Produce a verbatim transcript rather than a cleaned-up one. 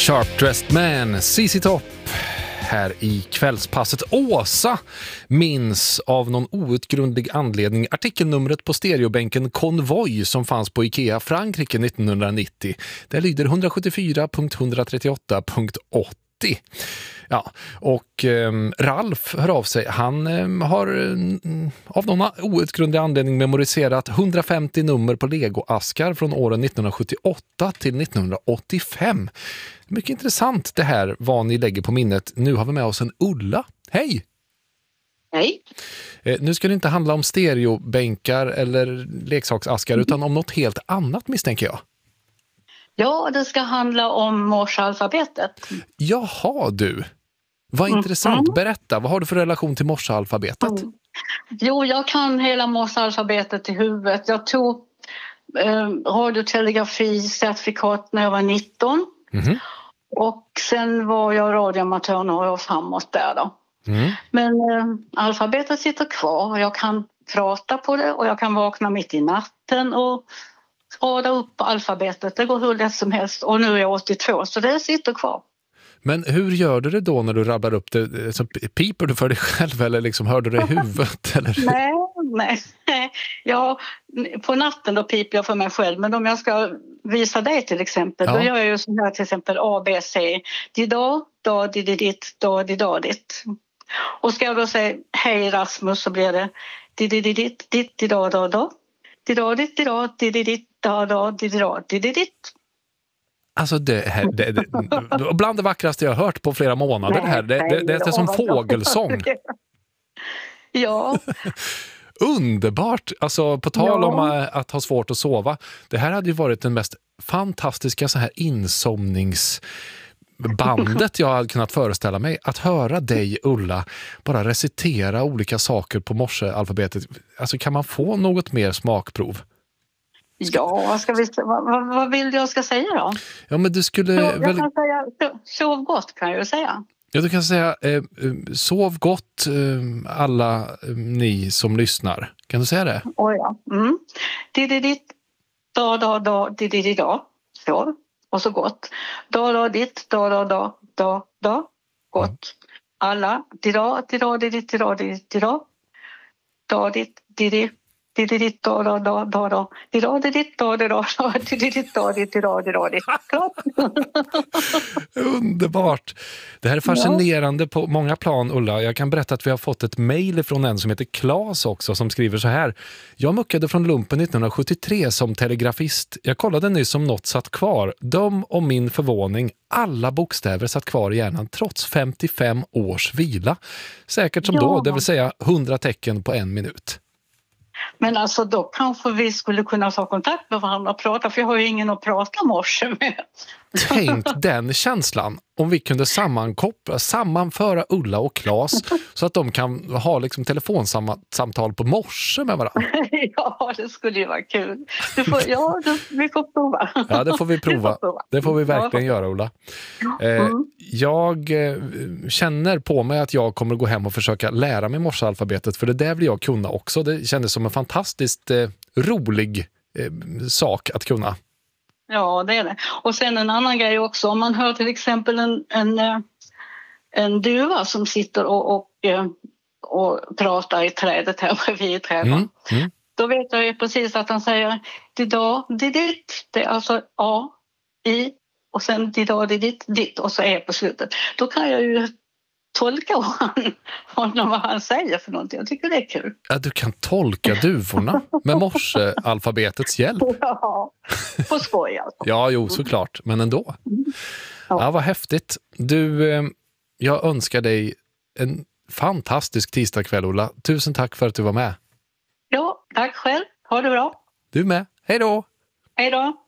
Sharp Dressed Man, C C Top här i kvällspasset. Åsa minns av någon outgrundlig anledning artikelnumret på stereobänken Konvoj som fanns på Ikea Frankrike nittonhundranittio. Det lyder ett sjuttiofyra punkt ett trettioåtta punkt åttio. Ja, och eh, Ralf hör av sig. Han eh, har eh, av någon outgrundlig anledning memoriserat hundrafemtio nummer på Lego-askar från åren nittonhundrasjuttioåtta till nittonhundraåttiofem. Mycket intressant det här vad ni lägger på minnet. Nu har vi med oss en Ulla. Hej! Hej! Eh, nu ska det inte handla om stereobänkar eller leksaksaskar mm. utan om något helt annat, misstänker jag. Ja, det ska handla om morsealfabetet. Jaha du, vad Mm. intressant. Berätta, vad har du för relation till morsealfabetet? Mm. Jo, jag kan hela morsealfabetet i huvudet. Jag tog eh, radiotelegrafi-certifikat när jag var nitton. Mm. Och sen var jag radioamatör några år framåt där då. Mm. Men eh, alfabetet sitter kvar. Jag kan prata på det och jag kan vakna mitt i natten och rada upp alfabetet. Det går hur lätt som helst. Och nu är jag åttiotvå, så det sitter kvar. Men hur gör du det då när du rabblar upp det? Så piper du för dig själv eller liksom hör du det i huvudet? Eller? Nej, nej. Ja, på natten då piper jag för mig själv. Men om jag ska visa dig till exempel, ja. då gör jag ju så här till exempel A, B, C. Dida, da, dididit, da, didadit. Och ska jag då säga hej Rasmus så blir det didididit, dit, dida, da, da. Didadit, dida, dididit, da, da, didida, dididit. Alltså det här, det, det, bland det vackraste jag har hört på flera månader. Nej, det här, det, det, det, det är som fågelsång. Ja. Underbart! Alltså på tal ja. om att ha svårt att sova. Det här hade ju varit den mest fantastiska så här insomningsbandet jag hade kunnat föreställa mig. Att höra dig, Ulla, bara recitera olika saker på morsealfabetet. Alltså kan man få något mer smakprov? Ja, vad, ska vi, vad, vad vill jag ska säga då? Ja, men du skulle... Jag väl... kan säga, sov gott kan jag ju säga. Ja, du kan säga eh, sov gott eh, alla eh, ni som lyssnar. Kan du säga det? Oh, ja. Mm. Dididit, da, da, da, dididida. Sov. Och så gott. Da, da, ditt, da, da, da, da, da. Gott. Mm. Alla. Dida, dida, didit, dida, didit, dida. Da, ditt, didit. Dididit, da, da, da, da, da. Dida, didit, da, da, da, da. Dididit, da, didit, da, da, da. Underbart! Det här är fascinerande ja. På många plan, Ulla. Jag kan berätta att vi har fått ett mejl från en som heter Claes också som skriver så här. Jag muckade från lumpen nittonhundrasjuttiotre som telegrafist. Jag kollade nyss om något satt kvar. Döm om min förvåning. Alla bokstäver satt kvar i hjärnan trots femtiofem års vila. Säkert som ja. Då, det vill säga hundra tecken på en minut. Men alltså då kanske vi skulle kunna ta kontakt med varandra och prata, för jag har ju ingen att prata morse med. Tänk den känslan om vi kunde sammankoppla, sammanföra Ulla och Claes så att de kan ha liksom telefonsamtal på morse med varandra. Ja, det skulle ju vara kul. Du får, ja, det, vi får prova. Ja, det får vi prova. Får prova. Det får vi verkligen ja. Göra, Ulla. Eh, mm. Jag eh, känner på mig att jag kommer gå hem och försöka lära mig morsealfabetet, för det där vill jag kunna också. Det kändes som en fantastiskt eh, rolig eh, sak att kunna. Ja, det är det. Och sen en annan grej också. Om man hör till exempel en, en, en duva som sitter och, och, och pratar i trädet här bredvid trädet. Mm, mm. Då vet jag ju precis att han säger dida, didit. Det är alltså A, I och sen dida, didit, ditt och så E på slutet. Då kan jag ju tolka honom vad han säger för någonting. Jag tycker det är kul. Ja, du kan tolka duvorna med morsealfabetets hjälp. Ja, på skoj alltså. Ja, jo, såklart. Men ändå. Mm. Ja. Ja, vad häftigt. Du, jag önskar dig en fantastisk tisdagkväll, Ulla. Tusen tack för att du var med. Ja, tack själv. Ha det bra. Du med. Hej då. Hej då.